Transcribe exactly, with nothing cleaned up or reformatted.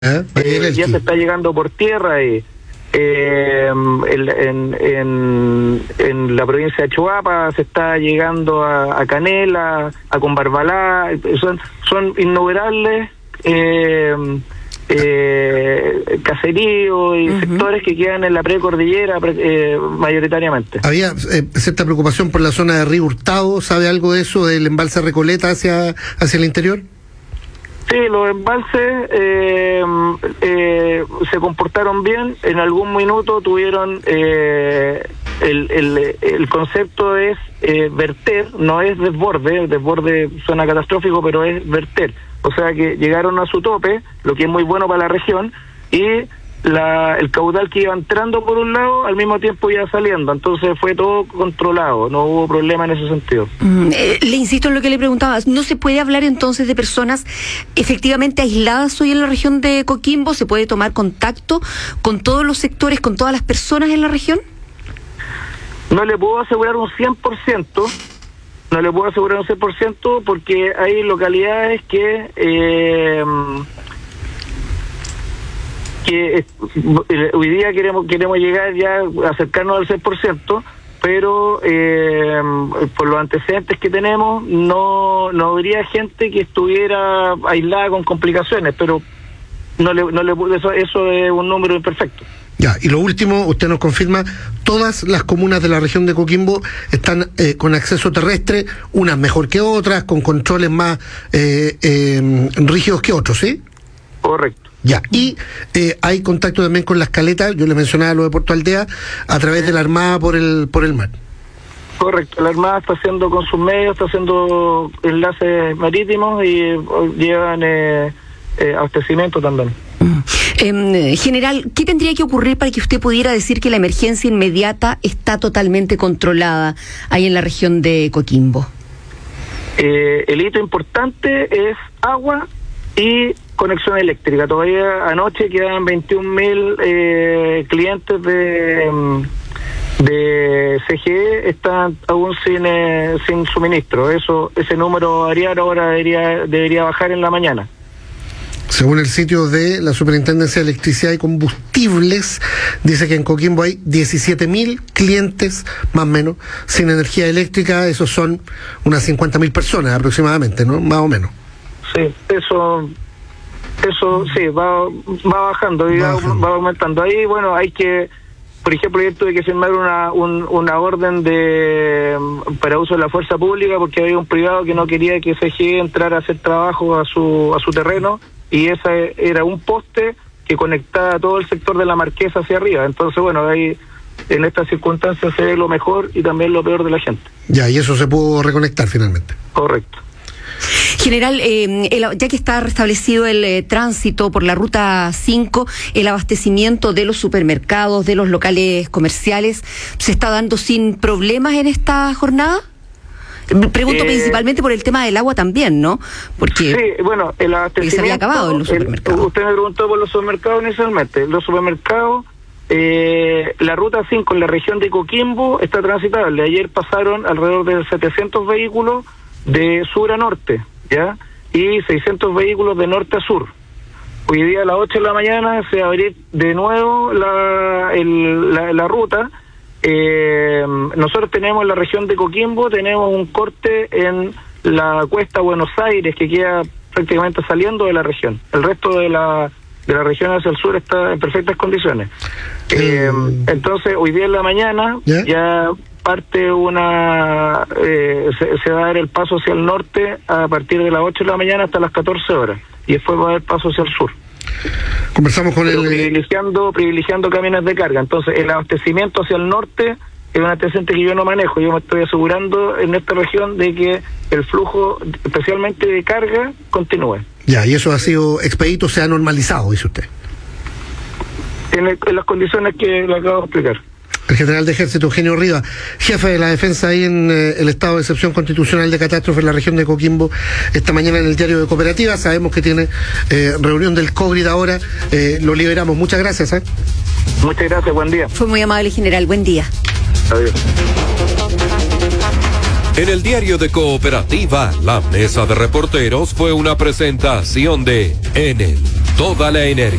¿Eh? Eh, ya se está llegando por tierra y eh, en, en, en, en la provincia de Choapa se está llegando a, a Canela, a Combarbalá, son, son innumerables eh, eh, caseríos y uh-huh. sectores que quedan en la precordillera eh, mayoritariamente. Había eh, cierta preocupación por la zona de Río Hurtado, ¿sabe algo de eso, del embalse Recoleta hacia, hacia el interior? Sí, los embalses eh, eh, se comportaron bien. En algún minuto tuvieron eh, el, el, el concepto es eh, verter, no es desborde, desborde suena catastrófico, pero es verter. O sea que llegaron a su tope, lo que es muy bueno para la región, y la, el caudal que iba entrando por un lado, al mismo tiempo iba saliendo, entonces fue todo controlado, no hubo problema en ese sentido. Mm, eh, le insisto en lo que le preguntaba, ¿no se puede hablar entonces de personas efectivamente aisladas hoy en la región de Coquimbo? ¿Se puede tomar contacto con todos los sectores, con todas las personas en la región? No le puedo asegurar un cien por ciento, no le puedo asegurar un cien por ciento porque hay localidades que... Eh, que hoy día queremos queremos llegar ya a acercarnos al seis por ciento, pero eh, por los antecedentes que tenemos no no habría gente que estuviera aislada con complicaciones, pero no le no le eso, eso es un número imperfecto. Ya, y lo último, usted nos confirma, todas las comunas de la región de Coquimbo están eh, con acceso terrestre, unas mejor que otras, con controles más eh, eh, rígidos que otros, ¿sí? Correcto. Ya, y eh, hay contacto también con las caletas, yo le mencionaba lo de Puerto Aldea, a través de la Armada por el por el mar. Correcto, la Armada está haciendo con sus medios, está haciendo enlaces marítimos y eh, llevan eh, eh, abastecimiento también. Eh, general, ¿qué tendría que ocurrir para que usted pudiera decir que la emergencia inmediata está totalmente controlada ahí en la región de Coquimbo? Eh, el hito importante es agua y conexión eléctrica. Todavía anoche quedaban veintiún mil eh, clientes de de C G E, están aún sin eh, sin suministro. Eso ese número variar ahora debería debería bajar en la mañana. Según el sitio de la Superintendencia de Electricidad y Combustibles, dice que en Coquimbo hay diecisiete mil clientes, más o menos, sin energía eléctrica. Esos son unas cincuenta mil personas aproximadamente, ¿no? Más o menos. Sí, eso... Eso sí, va va bajando y va, va aumentando. Ahí, bueno, hay que, por ejemplo, yo tuve que firmar una un, una orden de para uso de la fuerza pública porque había un privado que no quería que C G E entrara a hacer trabajo a su a su terreno y ese era un poste que conectaba todo el sector de la Marquesa hacia arriba. Entonces, bueno, ahí en estas circunstancias se ve lo mejor y también lo peor de la gente. Ya, y eso se pudo reconectar finalmente. Correcto. General, eh, el, ya que está restablecido el eh, tránsito por la ruta cinco, el abastecimiento de los supermercados, de los locales comerciales, ¿se está dando sin problemas en esta jornada? Pregunto eh, principalmente por el tema del agua también, ¿no? Porque sí, bueno, el abastecimiento... se había acabado en los supermercados. El, usted me preguntó por los supermercados inicialmente. Los supermercados, eh, la ruta cinco en la región de Coquimbo está transitable. Ayer pasaron alrededor de setecientos vehículos de sur a norte, ¿ya? Y seiscientos vehículos de norte a sur. Hoy día a las ocho de la mañana se va a abrir de nuevo la, el, la, la ruta. Eh, nosotros tenemos en la región de Coquimbo, tenemos un corte en la cuesta Buenos Aires que queda prácticamente saliendo de la región. El resto de la de la región hacia el sur está en perfectas condiciones. Eh, entonces, hoy día en la mañana ¿Yeah? ya parte una eh, se, se va a dar el paso hacia el norte a partir de las ocho de la mañana hasta las catorce horas y después va a haber paso hacia el sur. Conversamos con Pero el privilegiando privilegiando camiones de carga. Entonces el abastecimiento hacia el norte es un antecedente que yo no manejo. Yo me estoy asegurando en esta región de que el flujo, especialmente de carga, continúe. Ya, y eso ha sido expedito, se ha normalizado, dice usted. En, el, en las condiciones que le acabo de explicar. El general de Ejército Eugenio Rivas, jefe de la defensa ahí en eh, el estado de excepción constitucional de catástrofe en la región de Coquimbo, esta mañana en el diario de Cooperativa. Sabemos que tiene eh, reunión del COVID ahora, eh, lo liberamos. Muchas gracias. ¿eh? Muchas gracias, buen día. Fue muy amable, general, buen día. Adiós. En el diario de Cooperativa, la mesa de reporteros fue una presentación de Enel. toda la energía.